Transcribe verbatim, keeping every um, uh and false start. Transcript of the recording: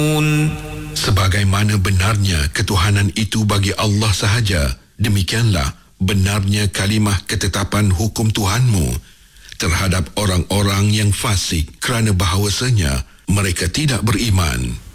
Sebagaimana benarnya ketuhanan itu bagi Allah sahaja, demikianlah benarnya kalimah ketetapan hukum Tuhanmu terhadap orang-orang yang fasik kerana bahawasanya mereka tidak beriman.